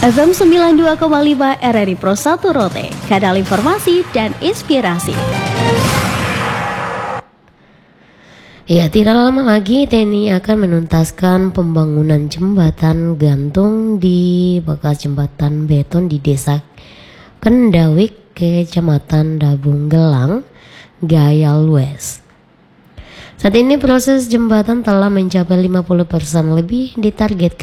FM 92,5 RRI Pro 1 Rote, kanal informasi dan inspirasi. Ya, tidak lama lagi TNI akan menuntaskan pembangunan jembatan gantung di bekas jembatan beton di Desa Kendawik, Kecamatan Dabung Gelang, Gayal West. Saat ini proses jembatan telah mencapai 50% lebih ditargetkan